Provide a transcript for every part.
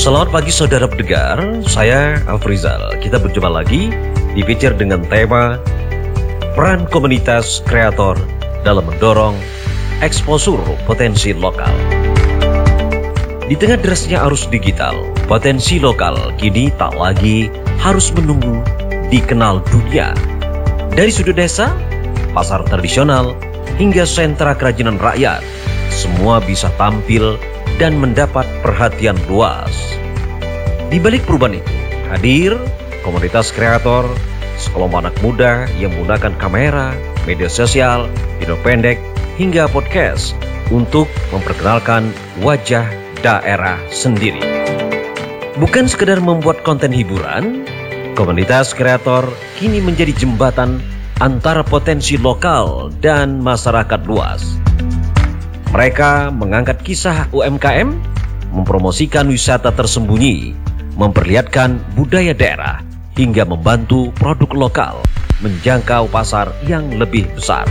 Selamat pagi saudara pendengar, saya Afrizal. Kita berjumpa lagi di feature dengan tema peran komunitas kreator dalam mendorong eksposur potensi lokal. Di tengah derasnya arus digital, potensi lokal kini tak lagi harus menunggu dikenal dunia. Dari sudut desa, pasar tradisional, hingga sentra kerajinan rakyat, semua bisa tampil dan mendapat perhatian luas. Di balik perubahan itu, hadir komunitas kreator, sekelompok anak muda yang menggunakan kamera, media sosial, video pendek, hingga podcast untuk memperkenalkan wajah daerah sendiri. Bukan sekedar membuat konten hiburan, komunitas kreator kini menjadi jembatan antara potensi lokal dan masyarakat luas. Mereka mengangkat kisah UMKM, mempromosikan wisata tersembunyi, memperlihatkan budaya daerah, hingga membantu produk lokal menjangkau pasar yang lebih besar.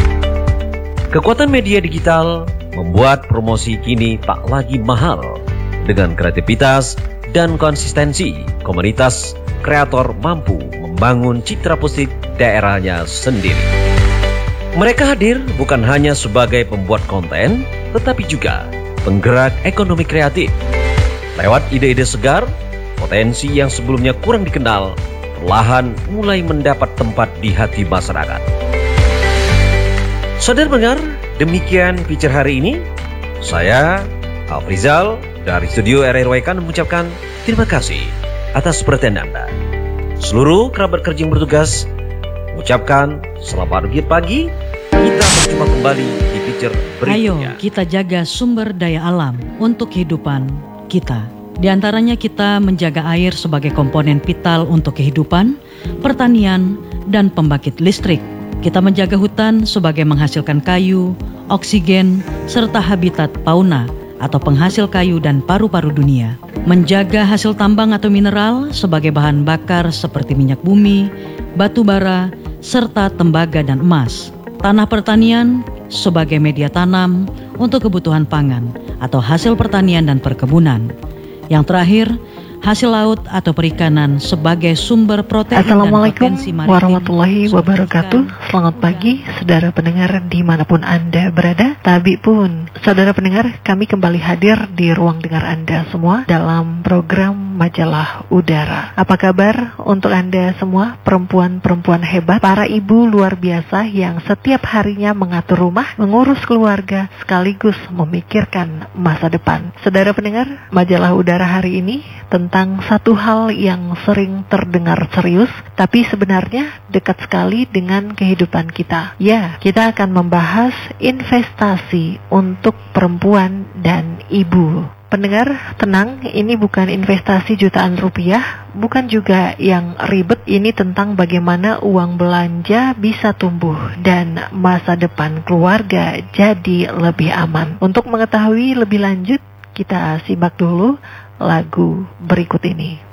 Kekuatan media digital membuat promosi kini tak lagi mahal. Dengan kreativitas dan konsistensi, komunitas kreator mampu membangun citra positif daerahnya sendiri. Mereka hadir bukan hanya sebagai pembuat konten, tetapi juga penggerak ekonomi kreatif. Lewat ide-ide segar, potensi yang sebelumnya kurang dikenal perlahan mulai mendapat tempat di hati masyarakat. Saudara pendengar, demikian feature hari ini. Saya, Afrizal, dari studio RRWK mengucapkan terima kasih atas perhatian Anda. Seluruh kerabat kerja yang bertugas mengucapkan selamat pagi. Kita berjumpa kembali di feature berikutnya. Ayo kita jaga sumber daya alam untuk kehidupan kita. Di antaranya kita menjaga air sebagai komponen vital untuk kehidupan, pertanian, dan pembangkit listrik. Kita menjaga hutan sebagai menghasilkan kayu, oksigen, serta habitat fauna atau penghasil kayu dan paru-paru dunia. Menjaga hasil tambang atau mineral sebagai bahan bakar seperti minyak bumi, batu bara, serta tembaga dan emas. Tanah pertanian sebagai media tanam untuk kebutuhan pangan atau hasil pertanian dan perkebunan. Yang terakhir, hasil laut atau perikanan sebagai sumber protein. Assalamualaikum warahmatullahi wabarakatuh. Selamat pagi saudara pendengar dimanapun Anda berada. Tabi pun saudara pendengar, kami kembali hadir di ruang dengar Anda semua dalam program Majalah Udara. Apa kabar untuk Anda semua, perempuan-perempuan hebat, para ibu luar biasa yang setiap harinya mengatur rumah, mengurus keluarga, sekaligus memikirkan masa depan. Saudara pendengar, Majalah Udara hari ini tentang satu hal yang sering terdengar serius, tapi sebenarnya dekat sekali dengan kehidupan kita. Ya, kita akan membahas investasi untuk perempuan dan ibu. Pendengar, tenang, ini bukan investasi jutaan rupiah, bukan juga yang ribet. Ini tentang bagaimana uang belanja bisa tumbuh dan masa depan keluarga jadi lebih aman. Untuk mengetahui lebih lanjut, kita simak dulu lagu berikut ini.